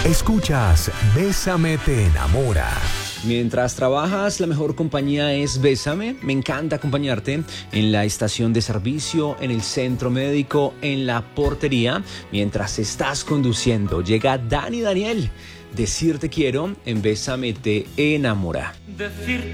Escuchas Bésame te enamora. Mientras trabajas, la mejor compañía es Bésame. Me encanta acompañarte en la estación de servicio, en el centro médico, en la portería. Mientras estás conduciendo, llega Dani Daniel. Decirte quiero en Bésame te enamora. Decirte